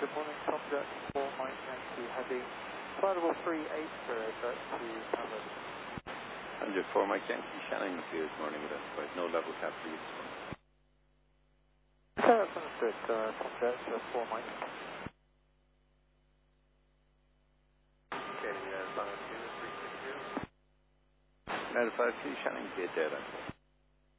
Good morning, Tomjet 4 Mike Yankee Heavy. Flight 380 direct to Paris. Tomjet 4 Mike Yankee, Shannon Good morning, identified, no level cap for use. That's understood, Tomjet 4 Mike. Okay, 5-2, Shannon Good data.